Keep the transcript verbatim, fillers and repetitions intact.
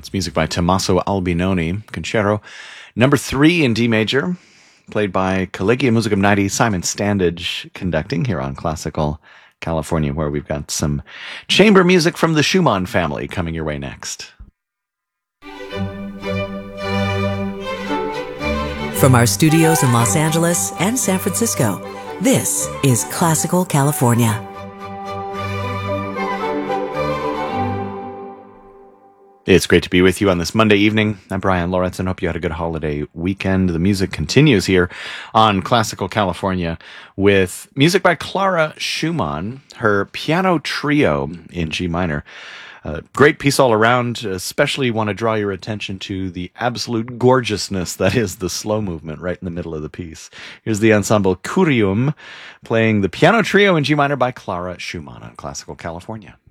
It's music by Tommaso Albinoni, Concerto number three in D major, played by Collegium Musicum ninety, Simon Standage conducting here on Classical California, where we've got some chamber music from the Schumann family coming your way next. From our studios in Los Angeles and San Francisco, this is Classical California. It's great to be with you on this Monday evening. I'm Brian Lorentzen. Hope you had a good holiday weekend. The music continues here on Classical California with music by Clara Schumann, her piano trio in G minor. Uh, great piece all around. Especially want to draw your attention to the absolute gorgeousness that is the slow movement right in the middle of the piece. Here's the ensemble Curium playing the piano trio in G minor by Clara Schumann on Classical California.